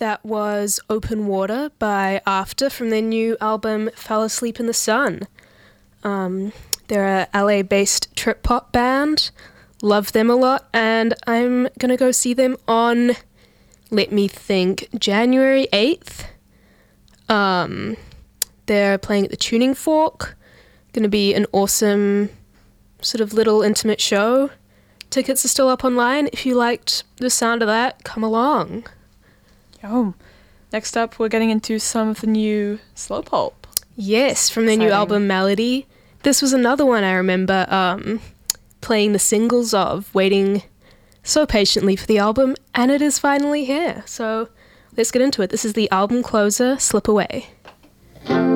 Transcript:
That was Open Water by After from their new album Fell Asleep in the Sun. They're a LA-based trip pop band. Love them a lot, and I'm going to go see them on, let me think, January 8th. They're playing at the Tuning Fork. Going to be an awesome sort of little intimate show. Tickets are still up online. If you liked the sound of that, come along. Yo. Next up, we're getting into some of the new Slowpoke. Yes, from their new album Melody. This was another one I remember playing the singles of, waiting so patiently for the album, and it is finally here. So let's get into it. This is the album closer, Slip Away.